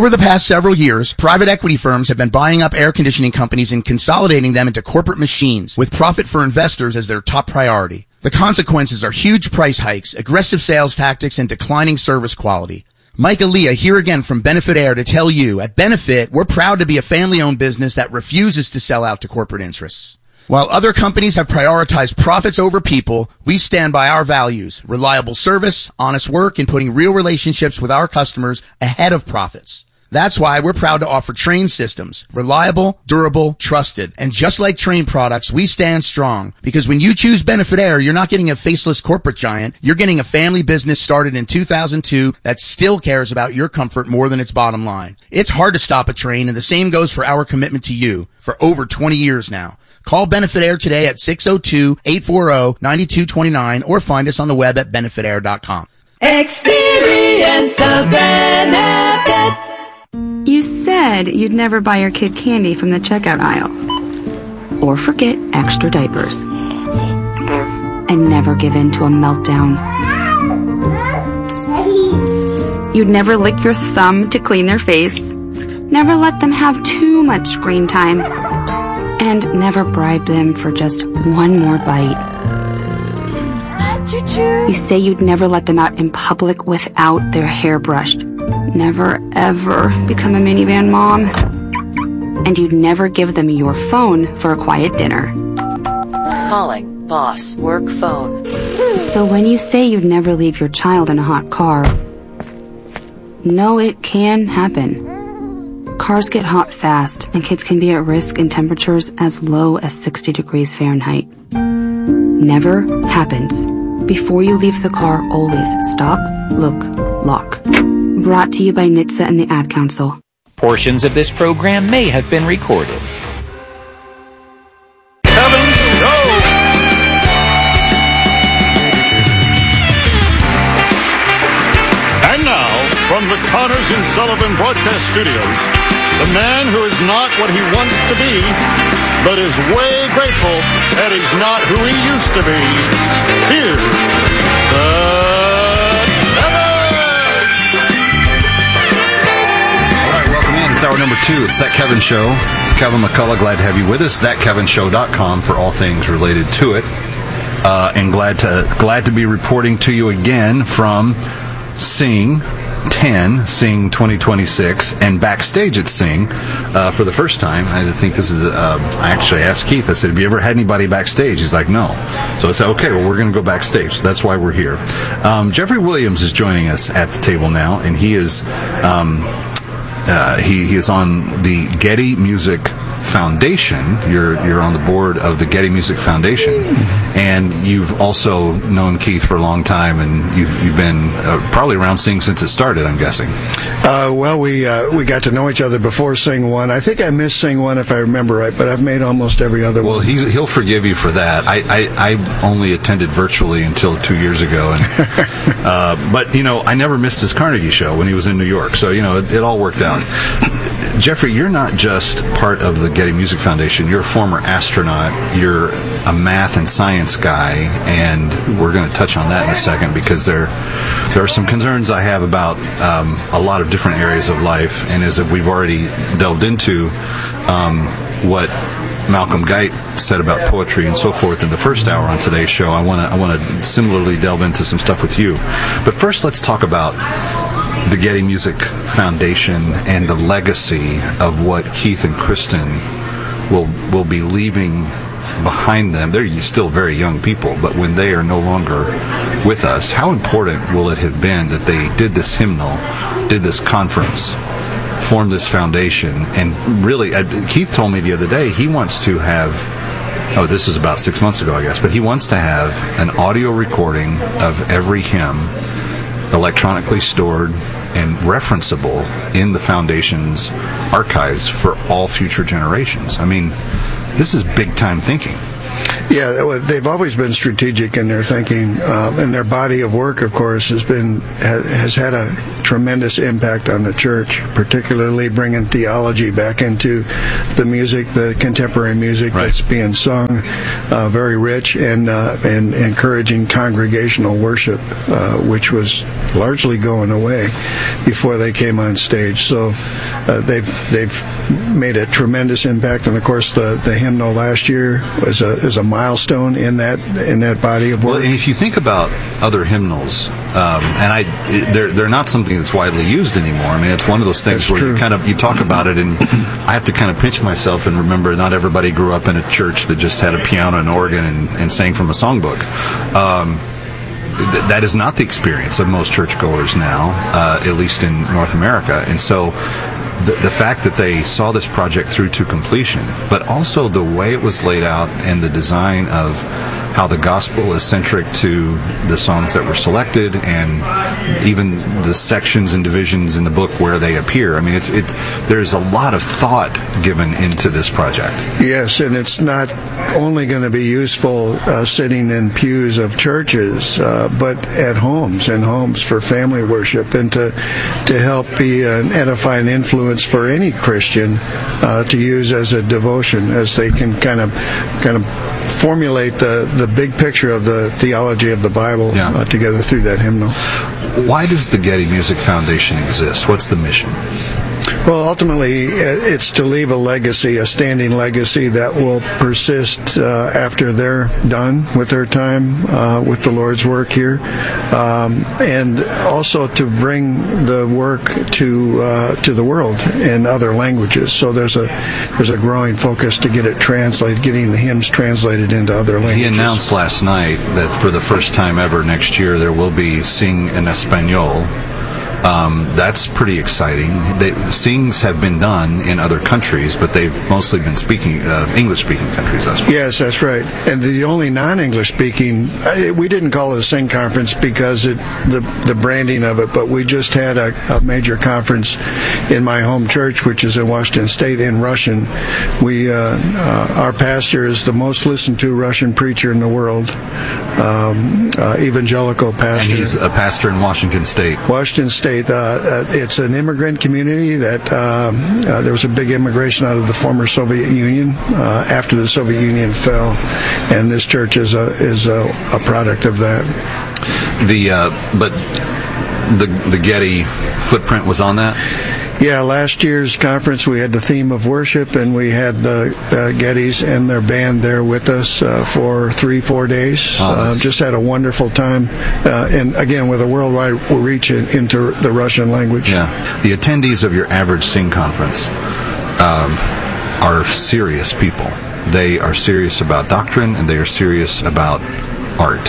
Over the past several years, private equity firms have been buying up air conditioning companies and consolidating them into corporate machines, with profit for investors as their top priority. The consequences are huge price hikes, aggressive sales tactics, and declining service quality. Mike Aaliyah here again from Benefit Air to tell you, at Benefit, we're proud to be a family-owned business that refuses to sell out to corporate interests. While other companies have prioritized profits over people, we stand by our values: reliable service, honest work, and putting real relationships with our customers ahead of profits. That's why we're proud to offer Trane systems. Reliable, durable, trusted. And just like Trane products, we stand strong. Because when you choose Benefit Air, you're not getting a faceless corporate giant. You're getting a family business started in 2002 that still cares about your comfort more than its bottom line. It's hard to stop a Trane, and the same goes for our commitment to you for over 20 years now. Call Benefit Air today at 602-840-9229 or find us on the web at benefitair.com. Experience the benefit. You said you'd never buy your kid candy from the checkout aisle. Or forget extra diapers. And never give in to a meltdown. You'd never lick your thumb to clean their face. Never let them have too much screen time. And never bribe them for just one more bite. You say you'd never let them out in public without their hair brushed. Never, ever become a minivan mom. And you'd never give them your phone for a quiet dinner. Calling boss work phone. So when you say you'd never leave your child in a hot car, no, it can happen. Cars get hot fast, and kids can be at risk in temperatures as low as 60 degrees Fahrenheit. Never happens. Before you leave the car, always stop, look, lock. Brought to you by NHTSA and the Ad Council. Portions of this program may have been recorded. Kevin's Show! And now, from the Connors and Sullivan Broadcast Studios, the man who is not what he wants to be, but is way grateful that he's not who he used to be. Here's It's hour number 2. It's That Kevin Show. Kevin McCullough, glad to have you with us. ThatKevinShow.com for all things related to it. And glad to be reporting to you again from Sing 10, Sing 2026, and backstage at Sing for the first time. I think this is, I actually asked Keith, I said, have you ever had anybody backstage? He's like, no. So I said, okay, well, we're going to go backstage. So that's why we're here. Jeffrey Williams is joining us at the table now, and he is... he is on the Getty Music Foundation. You're on the board of the Getty Music Foundation, and you've also known Keith for a long time, and you've been probably around Sing since it started, I'm guessing. Well, we got to know each other before Sing 1. I think I missed Sing 1 if I remember right, but I've made almost every other one. Well, he'll forgive you for that. I only attended virtually until 2 years ago, and but I never missed his Carnegie show when he was in New York, so it all worked out. Jeffrey, you're not just part of the Getty Music Foundation. You're a former astronaut. You're a math and science guy, and we're going to touch on that in a second because there are some concerns I have about a lot of different areas of life, and as we've already delved into what Malcolm Guite said about poetry and so forth in the first hour on today's show, I want to similarly delve into some stuff with you. But first, let's talk about the Getty Music Foundation and the legacy of what Keith and Kristen will be leaving behind them. They're still very young people, but when they are no longer with us, how important will it have been that they did this hymnal, did this conference, formed this foundation, and really, Keith told me the other day he wants to have, this is about 6 months ago, I guess, but he wants to have an audio recording of every hymn electronically stored and referenceable in the Foundation's archives for all future generations. I mean, this is big-time thinking. Yeah, they've always been strategic in their thinking, and their body of work, of course, has had a tremendous impact on the church, particularly bringing theology back into the music, the contemporary music that's being sung, very rich, and encouraging congregational worship, which was largely going away before they came on stage. So they've made a tremendous impact, and of course the hymnal last year is a milestone in that body of work. Well, and if you think about other hymnals, they're not something that's widely used anymore. I mean, it's one of those things where you talk about it, and I have to kind of pinch myself and remember not everybody grew up in a church that just had a piano and organ and sang from a songbook. That is not the experience of most churchgoers now, at least in North America. And so the fact that they saw this project through to completion, but also the way it was laid out and the design of how the gospel is centric to the songs that were selected, and even the sections and divisions in the book where they appear. I mean, there's a lot of thought given into this project. Yes, and it's not only going to be useful sitting in pews of churches, but at homes for family worship, and to help be an edifying influence for any Christian to use as a devotion, as they can kind of formulate the big picture of the theology of the Bible together through that hymnal. Why does the Getty Music Foundation exist? What's the mission? Well, ultimately, it's to leave a legacy, a standing legacy that will persist after they're done with their time with the Lord's work here, and also to bring the work to the world in other languages. So there's a growing focus to get it translated, getting the hymns translated into other languages. He announced last night that for the first time ever next year there will be Sing en Español. That's pretty exciting. Sings have been done in other countries, but they've mostly been English-speaking countries. Yes, that's right. And the only non-English-speaking, we didn't call it a Sing conference because the branding of it, but we just had a major conference in my home church, which is in Washington State, in Russian. Our pastor is the most listened to Russian preacher in the world, evangelical pastor. And he's a pastor in Washington State. Washington State. It's an immigrant community that there was a big immigration out of the former Soviet Union after the Soviet Union fell, and this church is a product of that. But the Getty footprint was on that? Yeah, last year's conference we had the theme of worship, and we had the Gettys and their band there with us for 3-4 days. Just had a wonderful time, and again with a worldwide reach into the Russian language. Yeah, the attendees of your average Sing conference are serious people. They are serious about doctrine, and they are serious about art.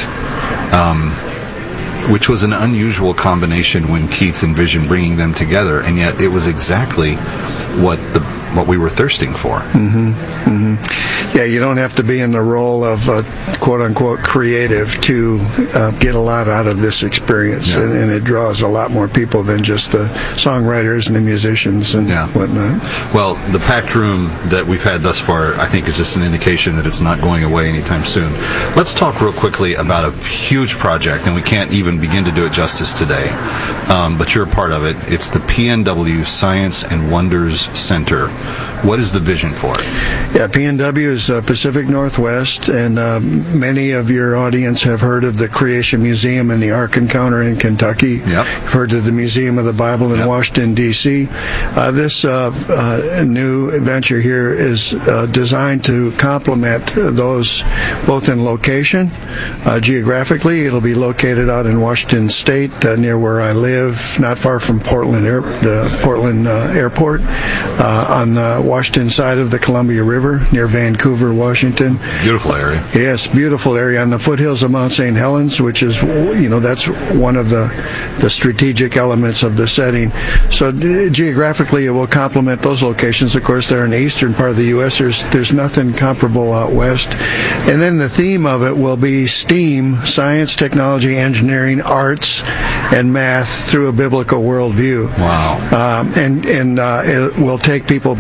Which was an unusual combination when Keith envisioned bringing them together, and yet it was exactly what we were thirsting for. Mm-hmm. Mm-hmm. Yeah, you don't have to be in the role of quote-unquote creative to get a lot out of this experience, and it draws a lot more people than just the songwriters and the musicians and whatnot. Well, the packed room that we've had thus far, I think, is just an indication that it's not going away anytime soon. Let's talk real quickly about a huge project, and we can't even begin to do it justice today, but you're a part of it. It's the PNW Science and Wonders Center. What is the vision for it? Yeah, PNW is Pacific Northwest, and many of your audience have heard of the Creation Museum and the Ark Encounter in Kentucky. Yep. Heard of the Museum of the Bible in Washington, D.C. This new adventure here is designed to complement those both in location. Geographically, it'll be located out in Washington State, near where I live, not far from Portland Airport, on the Washington side of the Columbia River, near Vancouver, Washington. Beautiful area. Yes, beautiful area on the foothills of Mount St. Helens, which is, that's one of the strategic elements of the setting. So geographically, it will complement those locations. Of course, they're in the eastern part of the U.S. There's nothing comparable out west. And then the theme of it will be STEAM, science, technology, engineering, arts, and math through a biblical worldview. Wow. And it will take people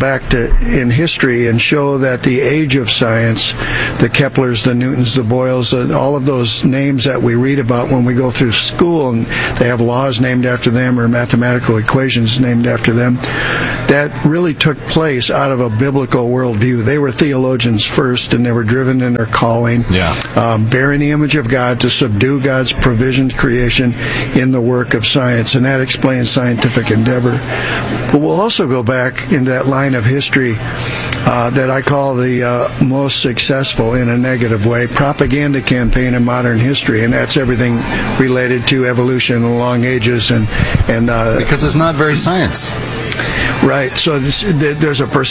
back in history and show that the age of science, the Keplers, the Newtons, the Boyles, all of those names that we read about when we go through school, and they have laws named after them or mathematical equations named after them, that really took place out of a biblical worldview. They were theologians first, and they were driven in their calling, bearing the image of God to subdue God's provisioned creation in the work of science, and that explains scientific endeavor. But we'll also go back into that line of history that I call the most successful, in a negative way, propaganda campaign in modern history, and that's everything related to evolution and long ages, and because it's not very science. Right. So there's a perception